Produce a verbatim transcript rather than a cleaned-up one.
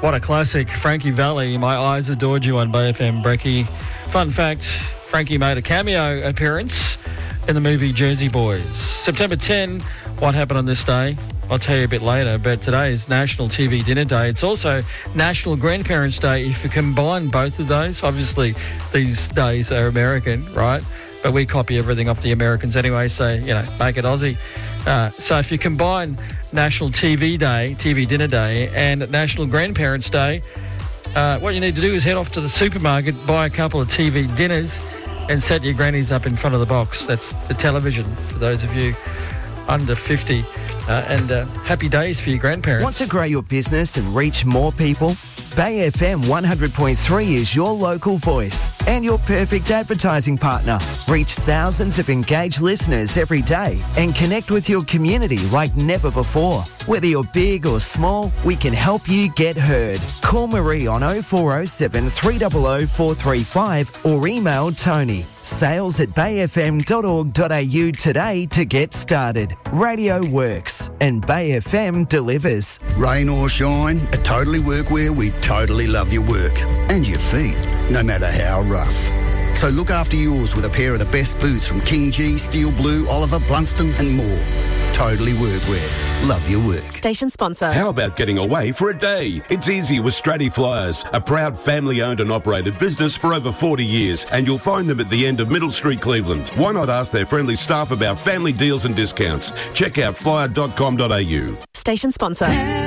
What a classic. Frankie Valli, My Eyes Adored You on B F M Brekkie. Fun fact, Frankie made a cameo appearance in the movie Jersey Boys. September tenth, what happened on this day? I'll tell you a bit later, but today is National T V Dinner Day. It's also National Grandparents' Day. If you combine both of those, obviously these days are American, right? But we copy everything off the Americans anyway, so, you know, make it Aussie. Uh, so if you combine National T V Day, T V Dinner Day, and National Grandparents' Day, uh, what you need to do is head off to the supermarket, buy a couple of T V dinners, and set your grannies up in front of the box. That's the television for those of you under fifty. Uh, and uh, happy days for your grandparents. Want to grow your business and reach more people? Bay F M one hundred point three is your local voice and your perfect advertising partner. Reach thousands of engaged listeners every day and connect with your community like never before. Whether you're big or small, we can help you get heard. Call Marie on oh four oh seven, three hundred, four three five or email Tony. Sales at bay f m dot org dot a u today to get started. Radio works and Bay F M delivers. Rain or shine, at Totally Workwear we totally love your work and your feet, no matter how rough. So look after yours with a pair of the best boots from King G, Steel Blue, Oliver, Blunston and more. Totally Workwear. Love your work. Station sponsor. How about getting away for a day? It's easy with Stratty Flyers, a proud family-owned and operated business for over forty years, and you'll find them at the end of Middle Street, Cleveland. Why not ask their friendly staff about family deals and discounts? Check out flyer dot com dot a u. Station sponsor.